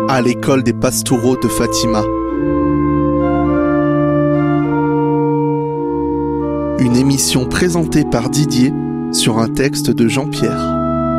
à l'école des pastoraux de Fatima. Une émission présentée par Didier sur un texte de Jean-Pierre.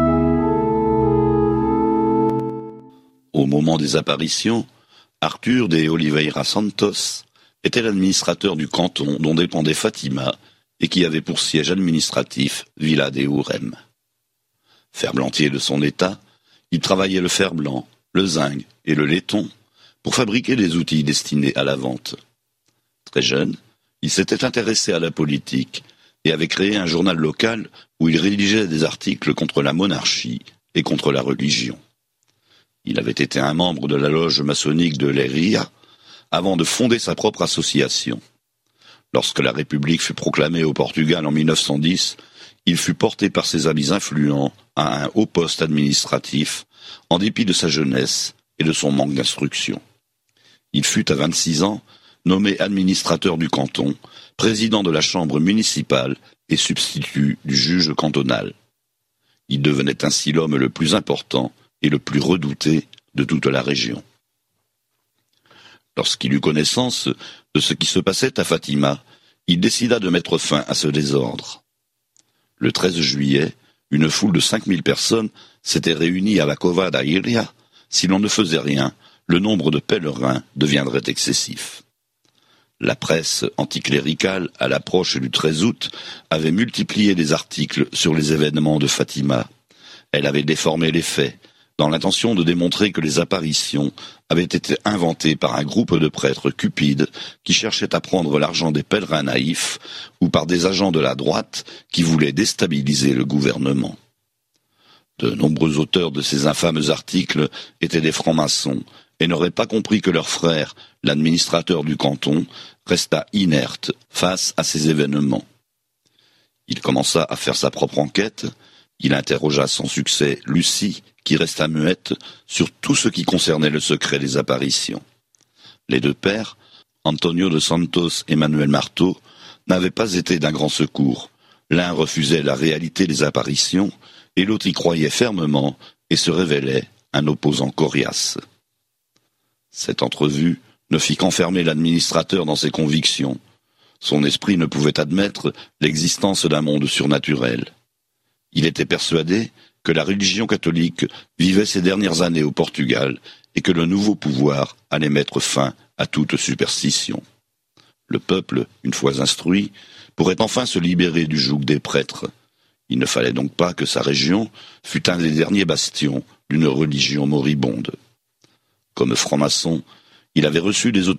Au moment des apparitions, Arthur de Oliveira Santos était l'administrateur du canton dont dépendait Fatima et qui avait pour siège administratif Vila de Urem. Ferblantier de son état, il travaillait le fer blanc, le zinc et le laiton pour fabriquer des outils destinés à la vente. Très jeune, il s'était intéressé à la politique et avait créé un journal local où il rédigeait des articles contre la monarchie et contre la religion. Il avait été un membre de la loge maçonnique de Leiria avant de fonder sa propre association. Lorsque la République fut proclamée au Portugal en 1910, il fut porté par ses amis influents à un haut poste administratif, en dépit de sa jeunesse et de son manque d'instruction. Il fut à 26 ans nommé administrateur du canton, président de la chambre municipale et substitut du juge cantonal. Il devenait ainsi l'homme le plus important et le plus redouté de toute la région. Lorsqu'il eut connaissance de ce qui se passait à Fatima, il décida de mettre fin à ce désordre. Le 13 juillet, une foule de 5000 personnes s'était réunie à la Cova da Iria. Si l'on ne faisait rien, le nombre de pèlerins deviendrait excessif. La presse anticléricale, à l'approche du 13 août, avait multiplié des articles sur les événements de Fatima. Elle avait déformé les faits, dans l'intention de démontrer que les apparitions avaient été inventées par un groupe de prêtres cupides qui cherchaient à prendre l'argent des pèlerins naïfs ou par des agents de la droite qui voulaient déstabiliser le gouvernement. De nombreux auteurs de ces infâmes articles étaient des francs-maçons et n'auraient pas compris que leur frère, l'administrateur du canton, resta inerte face à ces événements. Il commença à faire sa propre enquête. Il interrogea sans succès Lucie, qui resta muette sur tout ce qui concernait le secret des apparitions. Les deux pères, Antonio de Santos et Manuel Marteau, n'avaient pas été d'un grand secours. L'un refusait la réalité des apparitions et l'autre y croyait fermement et se révélait un opposant coriace. Cette entrevue ne fit qu'enfermer l'administrateur dans ses convictions. Son esprit ne pouvait admettre l'existence d'un monde surnaturel. Il était persuadé que la religion catholique vivait ses dernières années au Portugal et que le nouveau pouvoir allait mettre fin à toute superstition. Le peuple, une fois instruit, pourrait enfin se libérer du joug des prêtres. Il ne fallait donc pas que sa région fût un des derniers bastions d'une religion moribonde. Comme franc-maçon, il avait reçu des